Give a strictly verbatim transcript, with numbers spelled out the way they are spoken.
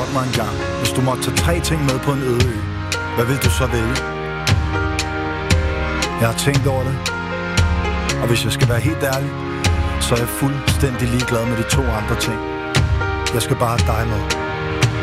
Fortæl mig engang, hvis du måtte tage tre ting med på en øde ø, hvad vil du så vælge? Jeg har tænkt over det, og hvis jeg skal være helt ærlig, så er jeg fuldstændig ligeglad med de to andre ting. Jeg skal bare have dig med.